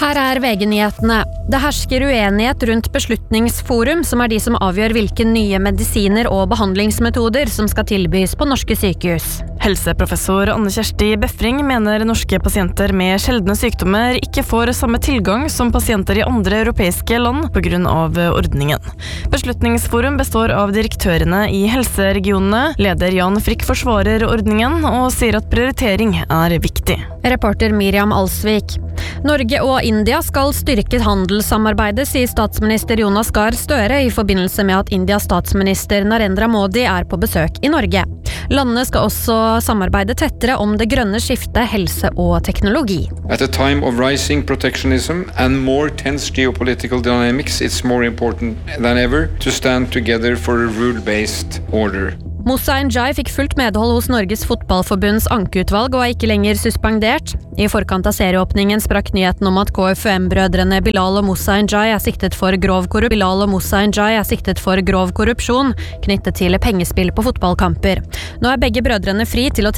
Her VG-nyhetene. Det hersker uenighet rundt Beslutningsforum, som de som avgjør hvilke nye medisiner og behandlingsmetoder som skal tilbys på norske sykehus. Helseprofessor Anne Kjersti Befring mener norske pasienter med sjeldne sykdommer ikke får samme tilgang som pasienter i andre europeiske land på grunn av ordningen. Beslutningsforum består av direktørene i helseregionene. Leder Jan Frikk forsvarer ordningen og sier at prioritering viktig. Reporter Miriam Alsvik. Norge og India skal styrke handelssamarbeidet, sier statsminister Jonas Gahr Støre i forbindelse med at Indias statsminister Narendra Modi på besøk i Norge. Landene skal også samarbeide tettere om det grønne skiftet, helse og teknologi. At a time of rising protectionism and more tense geopolitical dynamics, it's more important than ever to stand together for a rule-based order. Moussa Njai fikk fullt medhold hos Norges fotballforbunds ankeutvalg og ikke lenger suspendert. I forkant av serieåpningen sprakk nyheten om at KFUM-brødrene Bilal og Moussa Njai siktet for grov korrupsjon knyttet til pengespill på fotballkamper. Nå begge brødrene fri til å